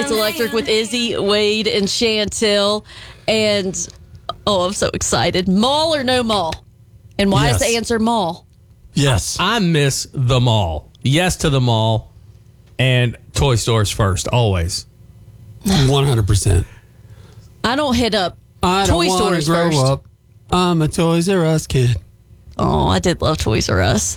It's Electric with Izzy, Wade, and Chantel. And, I'm so excited. Mall or no mall? And why is the answer mall? Yes. I miss the mall. Yes to the mall. And toy stores first, always. 100%. I don't hit up I toy don't want stores to grow first. up. I'm a Toys R Us kid. Oh, I did love Toys R Us.